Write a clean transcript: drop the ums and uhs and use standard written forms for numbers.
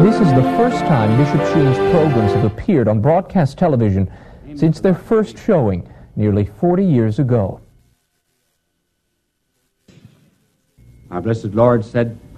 This is the first time Bishop Sheen's programs have appeared on broadcast television since their first showing nearly 40 years ago. Our blessed Lord said,